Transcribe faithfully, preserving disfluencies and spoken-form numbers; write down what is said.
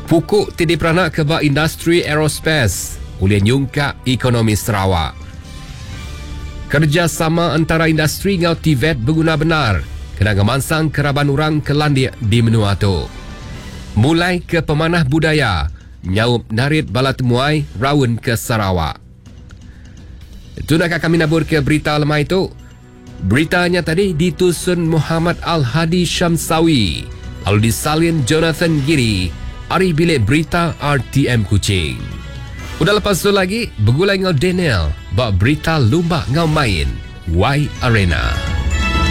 Pukuk tidi peranak ke bak industri aerospace ulih nyungkak ekonomi Sarawak. Kerjasama antara industri ngau T V E T berguna benar kena ngemansang keraban orang ke landik di menua tu. Mulai ke pemanah budaya nyaup narit bala temuai rawun ke Sarawak. Itu nak kami nabur ke berita lemah itu. Beritanya tadi ditusun Muhammad Al-Hadi Syamsawi, lalu disalin Jonathan Giri, hari bilik berita R T M Kuching. Udah lepas tu lagi, bergulai ngau Daniel, bak berita lumba ngau main Y Arena.